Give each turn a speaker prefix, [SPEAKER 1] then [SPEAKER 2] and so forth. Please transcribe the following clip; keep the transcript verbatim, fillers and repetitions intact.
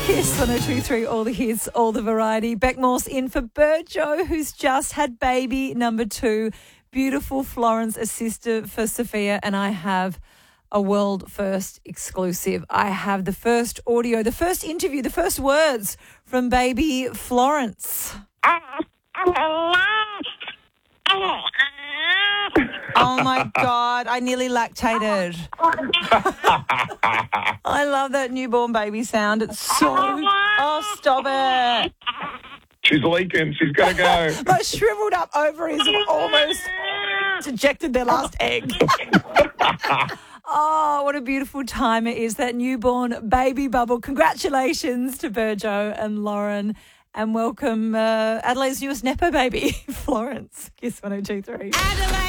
[SPEAKER 1] Kiss one oh two three, all the hits, all the variety. Beck Morse in for Burjo, who's just had baby number two. Beautiful Florence, a sister for Sophia, and I have a world first exclusive. I have the first audio, the first interview, the first words from baby Florence. Oh my God, I nearly lactated. I love that newborn baby sound. It's so... Oh, stop it.
[SPEAKER 2] She's leaking. She's got to go.
[SPEAKER 1] My shriveled up ovaries have almost ejected their last egg. Oh, what a beautiful time it is, that newborn baby bubble. Congratulations to Burjo and Lauren. And welcome uh, Adelaide's newest Nepo baby, Florence. Kiss one oh two three. Adelaide.